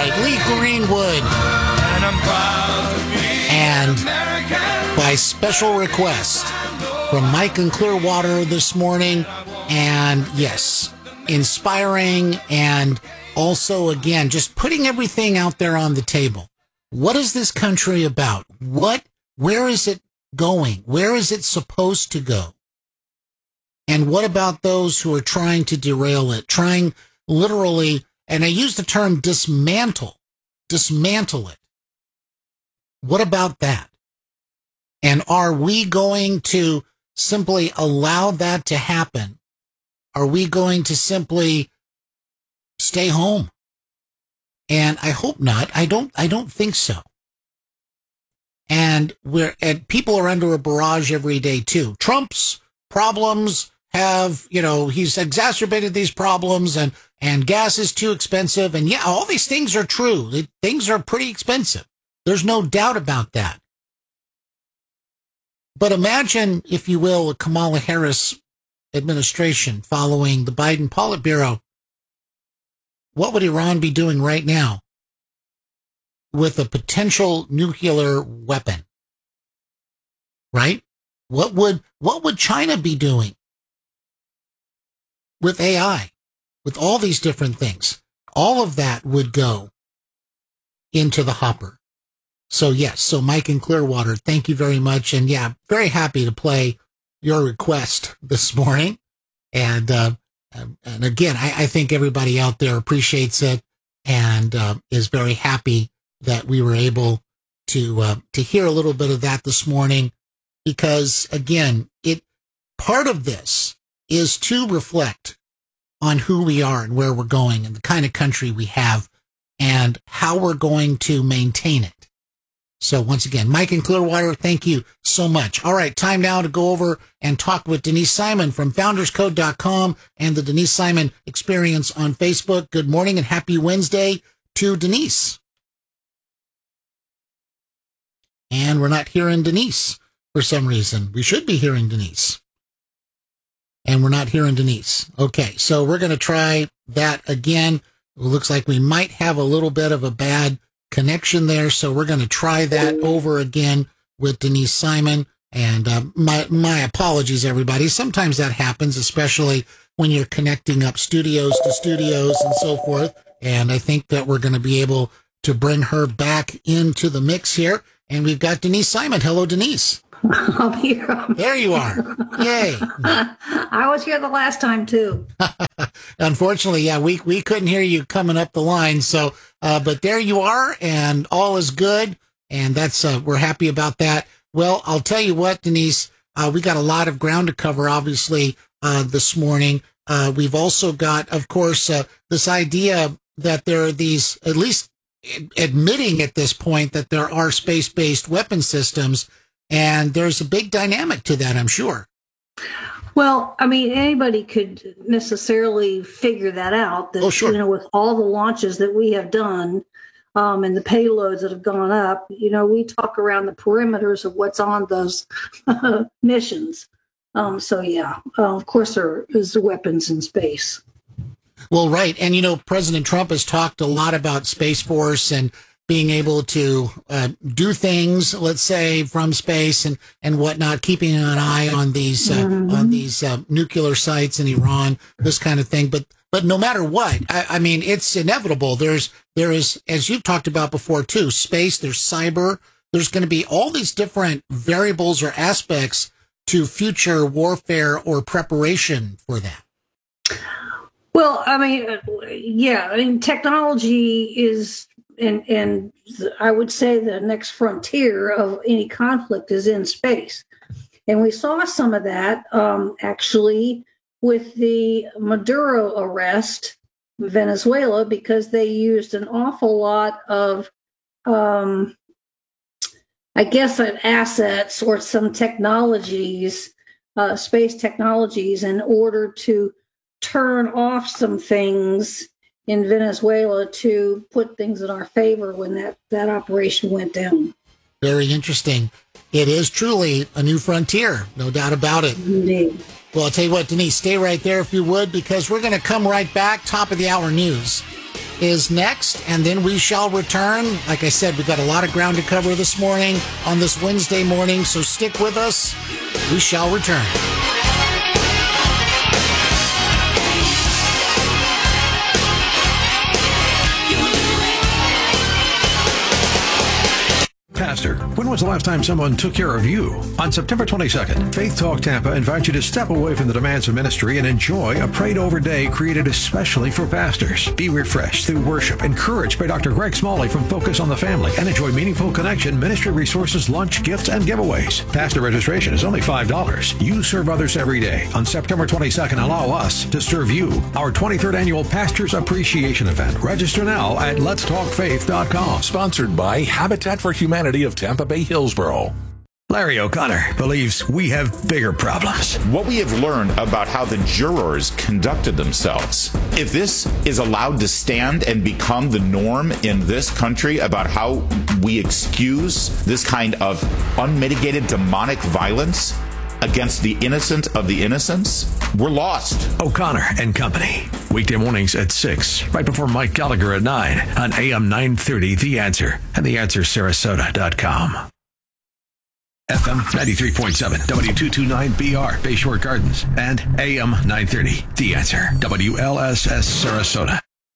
right, Lee Greenwood. And I'm proud to be And American. by special request from Mike in Clearwater this morning. And yes, inspiring, and also, again, just putting everything out there on the table. What is this country about? Where is it going? Where is it supposed to go? And what about those who are trying to derail it, trying literally, and I use the term dismantle it. What about that? And are we going to simply allow that to happen? Are we going to simply stay home? And I hope not. I don't think so. And people are under a barrage every day too. Trump's problems have, he's exacerbated these problems, and gas is too expensive. And yeah, all these things are true. Things are pretty expensive. There's no doubt about that. But imagine, if you will, a Kamala Harris administration following the Biden Politburo. What would Iran be doing right now with a potential nuclear weapon? Right? What would China be doing with AI, with all these different things? All of that would go into the hopper. So yes, so Mike in Clearwater, thank you very much. And yeah, very happy to play your request this morning. And again, I think everybody out there appreciates it, and is very happy that we were able to hear a little bit of that this morning, because again, part of this is to reflect on who we are and where we're going and the kind of country we have and how we're going to maintain it. So once again, Mike in Clearwater, thank you so much. All right, time now to go over and talk with Denise Simon from founderscode.com and the Denise Simon Experience on Facebook. Good morning and happy Wednesday to Denise. And we're not hearing Denise for some reason. We should be hearing Denise. And we're not hearing Denise. Okay, so we're going to try that again. It looks like we might have a little bit of a bad connection there, so we're going to try that over again with Denise Simon. And my apologies, everybody. Sometimes that happens, especially when you're connecting up studios to studios and so forth. And I think that we're going to be able to bring her back into the mix here. And we've got Denise Simon. Hello, Denise. I'm here. There you are. Yay. I was here the last time, too. Unfortunately, yeah, we couldn't hear you coming up the line. So, but there you are, and all is good. And that's, we're happy about that. Well, I'll tell you what, Denise, we got a lot of ground to cover, obviously, this morning. We've also got, of course, this idea that there are these, at least admitting at this point, that there are space-based weapon systems. And there's a big dynamic to that, I'm sure. Well, I mean, anybody could necessarily figure that out. That, sure. With all the launches that we have done and the payloads that have gone up, we talk around the perimeters of what's on those missions. So, yeah, of course, there is the weapons in space. Well, right. And, President Trump has talked a lot about Space Force and being able to do things, let's say, from space and whatnot, keeping an eye on these nuclear sites in Iran, this kind of thing. But no matter what, I mean, it's inevitable. There is, as you've talked about before too, space. There's cyber. There's going to be all these different variables or aspects to future warfare or preparation for that. Well, I mean, yeah, I mean, technology is. And I would say the next frontier of any conflict is in space. And we saw some of that actually with the Maduro arrest in Venezuela, because they used an awful lot of, assets or some technologies, space technologies, in order to turn off some things in Venezuela to put things in our favor when that operation went down. Very interesting. It is truly a new frontier, no doubt about it. Indeed. Well, I'll tell you what, Denise, stay right there if you would, because we're going to come right back, top of the hour news. is next, and then we shall return. Like I said, we've got a lot of ground to cover this morning on this Wednesday morning, so stick with us. We shall return. Pastor, when was the last time someone took care of you? On September 22nd, Faith Talk Tampa invites you to step away from the demands of ministry and enjoy a prayed-over day created especially for pastors. Be refreshed through worship, encouraged by Dr. Greg Smalley from Focus on the Family, and enjoy meaningful connection, ministry resources, lunch, gifts, and giveaways. Pastor registration is only $5. You serve others every day. On September 22nd, allow us to serve you. Our 23rd annual Pastors Appreciation Event. Register now at letstalkfaith.com. Sponsored by Habitat for Humanity of Tampa Bay Hillsborough. Larry O'Connor believes we have bigger problems. What we have learned about how the jurors conducted themselves, if this is allowed to stand and become the norm in this country about how we excuse this kind of unmitigated demonic violence against the innocent of the innocents, we're lost. O'Connor and Company. Weekday mornings at 6, right before Mike Gallagher at 9 on AM 930 The Answer and theanswersarasota.com. FM 93.7 W229BR Bayshore Gardens and AM 930 The Answer WLSS Sarasota.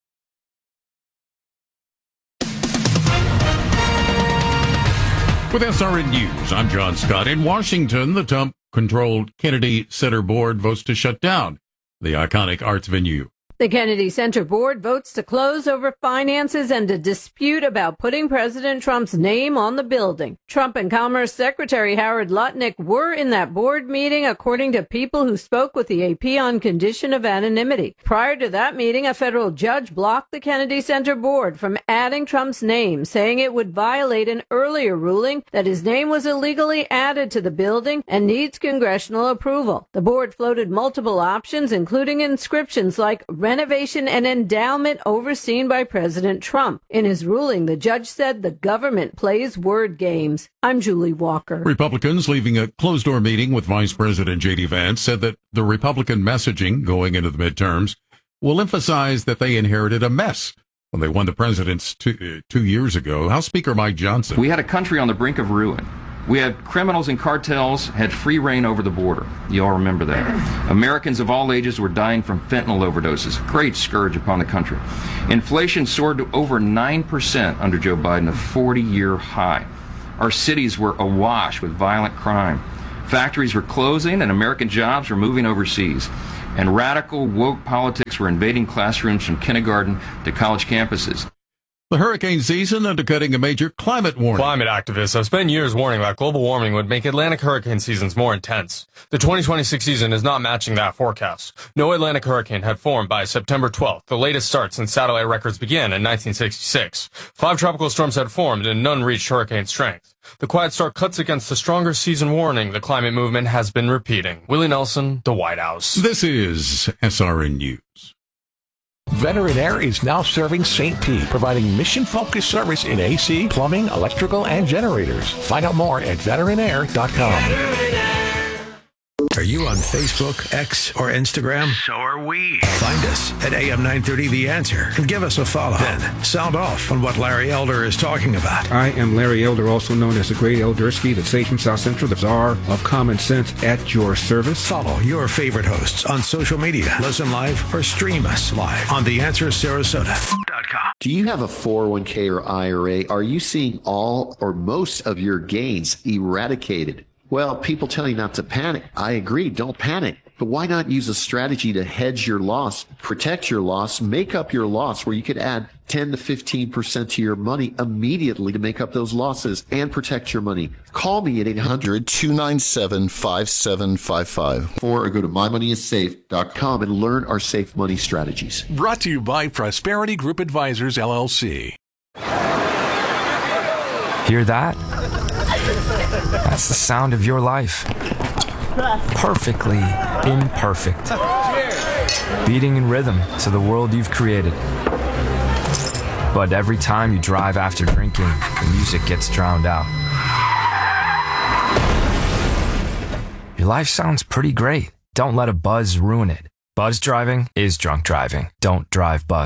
With SRN News, I'm John Scott. In Washington, the Trump-controlled Kennedy Center Board votes to shut down the iconic arts venue. The Kennedy Center Board votes to close over finances and a dispute about putting President Trump's name on the building. Trump and Commerce Secretary Howard Lutnick were in that board meeting, according to people who spoke with the AP on condition of anonymity. Prior to that meeting, a federal judge blocked the Kennedy Center Board from adding Trump's name, saying it would violate an earlier ruling that his name was illegally added to the building and needs congressional approval. The board floated multiple options, including inscriptions like renovation and endowment overseen by President Trump. In his ruling, the judge said the government plays word games. I'm Julie Walker. Republicans leaving a closed-door meeting with Vice President J.D. Vance said that the Republican messaging going into the midterms will emphasize that they inherited a mess when they won the presidency 2 years ago. House Speaker Mike Johnson. We had a country on the brink of ruin. We had criminals and cartels had free reign over the border. You all remember that. Americans of all ages were dying from fentanyl overdoses, a great scourge upon the country. Inflation soared to over 9% under Joe Biden, a 40-year high. Our cities were awash with violent crime. Factories were closing and American jobs were moving overseas. And radical woke politics were invading classrooms from kindergarten to college campuses. The hurricane season undercutting a major climate warning. Climate activists have spent years warning that global warming would make Atlantic hurricane seasons more intense. The 2026 season is not matching that forecast. No Atlantic hurricane had formed by September 12th, the latest start since satellite records began in 1966. 5 tropical storms had formed and none reached hurricane strength. The quiet start cuts against the stronger season warning the climate movement has been repeating. Willie Nelson, The White House. This is SRN News. Veteran Air is now serving St. Pete, providing mission-focused service in AC, plumbing, electrical, and generators. Find out more at veteranair.com. Are you on Facebook, X, or Instagram? So are we. Find us at AM 930 The Answer and give us a follow. Then sound off on what Larry Elder is talking about. I am Larry Elder, also known as the Great Eldersky, the sage from South Central, the czar of common sense at your service. Follow your favorite hosts on social media. Listen live or stream us live on theanswersarasota.com. Do you have a 401k or IRA? Are you seeing all or most of your gains eradicated? Well, people tell you not to panic. I agree, don't panic. But why not use a strategy to hedge your loss, protect your loss, make up your loss, where you could add 10 to 15% to your money immediately to make up those losses and protect your money? Call me at 800-297-5755 or go to mymoneyissafe.com and learn our safe money strategies. Brought to you by Prosperity Group Advisors, LLC. Hear that? That's the sound of your life. Perfectly imperfect. Beating in rhythm to the world you've created. But every time you drive after drinking, the music gets drowned out. Your life sounds pretty great. Don't let a buzz ruin it. Buzz driving is drunk driving. Don't drive buzzed.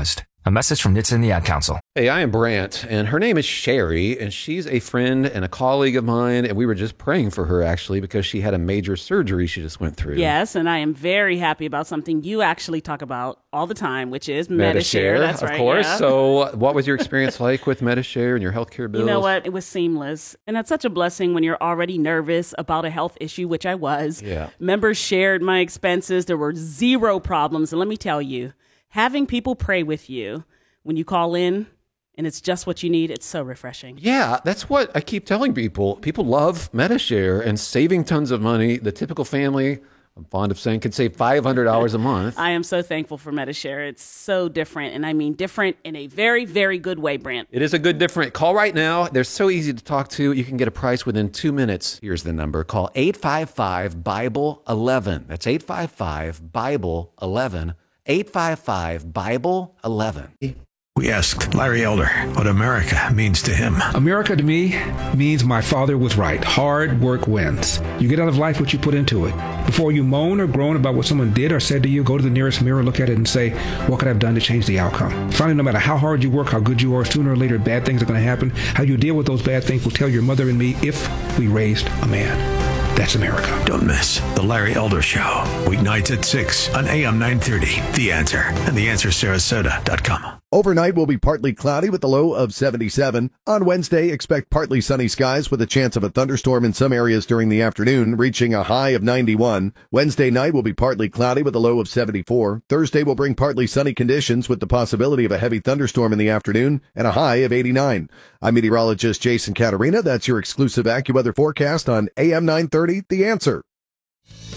A message from NHTSA and the Ad Council. Hey, I am Brant, and her name is Sherry, and she's a friend and a colleague of mine, and we were just praying for her, actually, because she had a major surgery she just went through. Yes, and I am very happy about something you actually talk about all the time, which is Medi-Share. That's right, of course. Yeah. So what was your experience like with Medi-Share and your healthcare bills? You know what? It was seamless, and that's such a blessing when you're already nervous about a health issue, which I was. Yeah. Members shared my expenses. There were zero problems, and let me tell you, having people pray with you when you call in and it's just what you need, it's so refreshing. Yeah, that's what I keep telling people. People love Medi-Share and saving tons of money. The typical family, I'm fond of saying, could save $500 a month. I am so thankful for Medi-Share. It's so different, and I mean different in a very, very good way, Brant. It is a good different. Call right now. They're so easy to talk to. You can get a price within 2 minutes. Here's the number. Call 855-BIBLE-11. That's 855-BIBLE-11. 855-BIBLE-11. We asked Larry Elder what America means to him. America to me means my father was right. Hard work wins. You get out of life what you put into it. Before you moan or groan about what someone did or said to you, go to the nearest mirror, look at it, and say, what could I have done to change the outcome? Finally, no matter how hard you work, how good you are, sooner or later, bad things are going to happen. How you deal with those bad things will tell your mother and me if we raised a man. That's America. Don't miss The Larry Elder Show. Weeknights at 6 on AM 930. The Answer and theanswersarasota.com. Overnight will be partly cloudy with a low of 77. On Wednesday, expect partly sunny skies with a chance of a thunderstorm in some areas during the afternoon, reaching a high of 91. Wednesday night will be partly cloudy with a low of 74. Thursday will bring partly sunny conditions with the possibility of a heavy thunderstorm in the afternoon and a high of 89. I'm meteorologist Jason Caterina. That's your exclusive AccuWeather forecast on AM 930, The Answer.